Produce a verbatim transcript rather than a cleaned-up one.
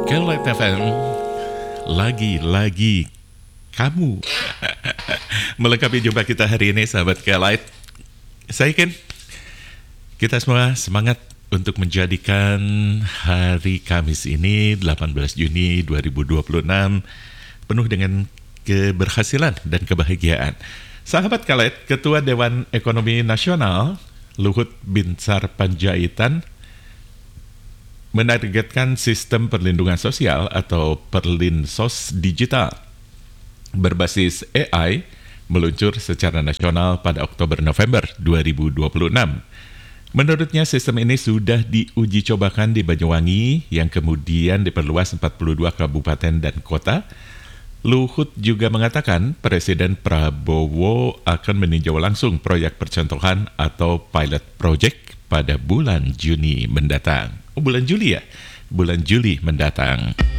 Kelet F M, lagi-lagi kamu melengkapi jumpa kita hari ini, sahabat Kelet. Saya yakin kita semua semangat untuk menjadikan hari Kamis ini, delapan belas Juni dua ribu dua puluh enam, penuh dengan keberhasilan dan kebahagiaan. Sahabat Kelet, Ketua Dewan Ekonomi Nasional, Luhut Binsar Panjaitan, menargetkan sistem perlindungan sosial atau Perlinsos digital berbasis A I meluncur secara nasional pada Oktober-November dua ribu dua puluh enam. Menurutnya, sistem ini sudah diuji cobakan di Banyuwangi yang kemudian diperluas empat puluh dua kabupaten dan kota. Luhut juga mengatakan Presiden Prabowo akan meninjau langsung proyek percontohan atau pilot project pada bulan Juni mendatang. Oh, bulan Juli ya? Bulan Juli mendatang.